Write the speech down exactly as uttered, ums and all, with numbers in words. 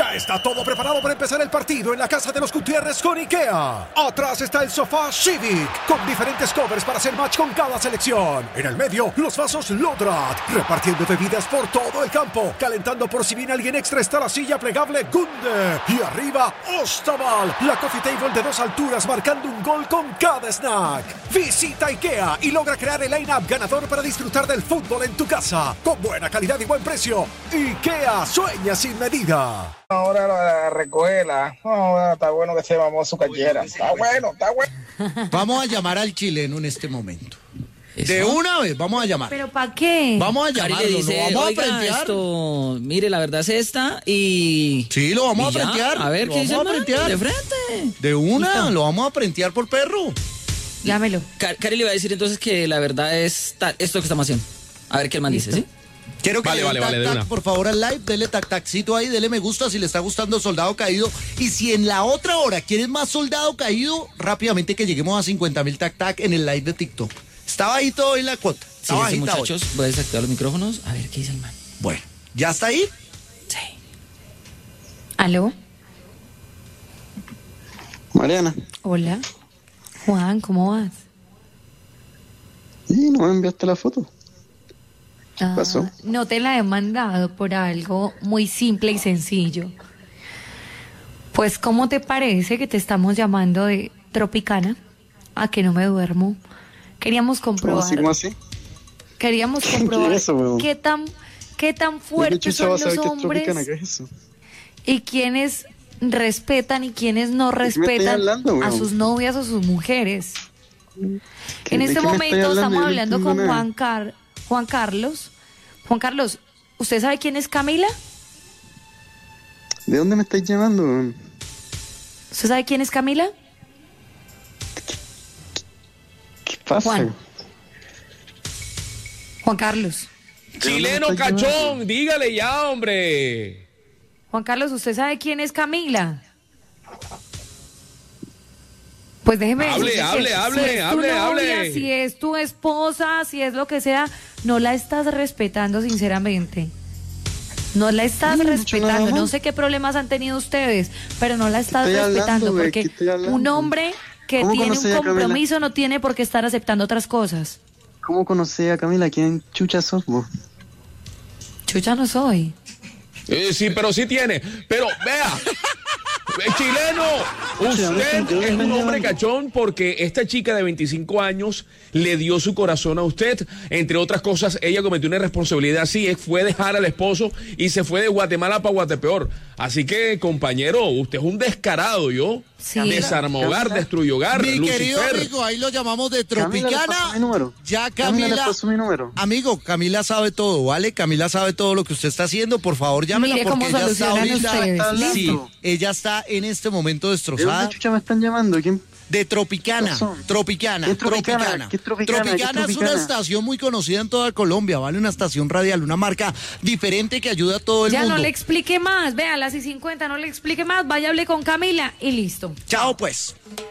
Ya está todo preparado para empezar el partido en la casa de los Gutiérrez con IKEA. Atrás está el sofá Civic, con diferentes covers para hacer match con cada selección. En el medio, los vasos Lodrat, repartiendo bebidas por todo el campo. Calentando por si viene alguien extra está la silla plegable Gunde. Y arriba, Ostaval, la coffee table de dos alturas marcando un gol con cada snack. Visita IKEA y logra crear el line-up ganador para disfrutar del fútbol en tu casa. Con buena calidad y buen precio. IKEA, sueña sin medida. Ahora la recogerla. No, está bueno que se mamó su callera. Está bueno, está bueno. Vamos a llamar al chileno en este momento. ¿Eso? De una vez, vamos a llamar. ¿Pero para qué? Vamos a Cari llamarlo, le dice, lo vamos oiga, a frentear. esto, mire, la verdad es esta y... Sí, lo vamos y a ya, frentear. A ver, lo ¿qué dice el vamos a man? frentear. De frente. De una, Listo. lo vamos a frentear por perro. Llámelo. Car- Cari le va a decir entonces que la verdad es ta- esto que estamos haciendo. A ver qué el man dice, ¿sí? Quiero que Vale, le den vale, tac, vale, de tac, una. por favor, al live, dele tac tacito ahí, dele me gusta si le está gustando Soldado Caído. Y si en la otra hora quieres más Soldado Caído, rápidamente que lleguemos a cincuenta mil tac tac en el live de TikTok. Está bajito hoy la cuota. Sí, Está sí, bajita hoy. muchachos, voy a desactivar los micrófonos. A ver qué dice el man. Bueno, ¿ya está ahí? Sí. ¿Aló? Mariana, Hola. Juan, ¿cómo vas? ¿y no me enviaste la foto? Ah, pasó? no te la he mandado por algo muy simple y sencillo. Pues, ¿cómo te parece que te estamos llamando de Tropicana? A que no me duermo. Queríamos ¿Cómo comprobar. así, cómo así? Queríamos ¿Qué comprobar es eso, weón? qué tan, qué tan ¿De qué fuertes chucha son vas a los saber que es tropicana? hombres ¿Qué es eso? y quiénes respetan y quiénes no qué me estáis respetan hablando, a weón? sus novias o sus mujeres. ¿Qué- En de este qué me estáis momento hablando? estamos Yo no hablando entiendo con nada. Juan, Car- Juan Carlos. Juan Carlos, ¿usted sabe quién es Camila? ¿De dónde me estáis llamando, weón? ¿Usted sabe quién es Camila? ¿Qué pasa? Juan. Juan Carlos. Chileno ¿De dónde me estás cachón, llamando? dígale ya, hombre. Juan Carlos, ¿usted sabe quién es Camila? Pues déjeme Hable, decirle hable, que hable, si es tu hable, novia, hable. si es tu esposa, si es lo que sea, no la estás respetando sinceramente. No la estás No, no he dicho nada respetando. mal. No sé qué problemas han tenido ustedes, pero no la estás Estoy respetando hablando, güey, porque ¿qué estoy hablando? un hombre que ¿Cómo tiene un conocí a Camila? compromiso no tiene por qué estar aceptando otras cosas. ¿Cómo conocí a Camila? ¿Quién chucha sos vos? Chucha no soy. Eh, sí, pero sí tiene. Pero vea, eh, chileno, usted es un hombre cachón porque esta chica de veinticinco años le dio su corazón a usted. Entre otras cosas, ella cometió una irresponsabilidad así, eh, fue dejar al esposo y se fue de Guatemala para Guatepeor. Así que, compañero, usted es un descarado, ¿yo? Sí. Desarma hogar, destruye hogar, Mi querido Lucifer. amigo, ahí lo llamamos de Camila le Tropicana. pasó mi número. Ya Camila le Camila. pasó mi número. Amigo, Camila sabe todo, ¿vale? Camila sabe todo lo que usted está haciendo. Por favor, llámela Mire porque cómo ella está solucionan ahorita. ustedes. Está hablando. Sí, ella está en este momento ¿De destrozada. dónde chucha me están llamando? ¿Quién? De Tropicana, Razón. Tropicana, ¿Qué es Tropicana? Tropicana. ¿Qué es Tropicana? ¿Qué es Tropicana es una Tropicana? estación muy conocida en toda Colombia, ¿vale? Una estación radial, una marca diferente que ayuda a todo el Ya mundo. no le explique más. Vea, las y cincuenta, no le explique más. Vaya, hable con Camila y listo. Chao, pues.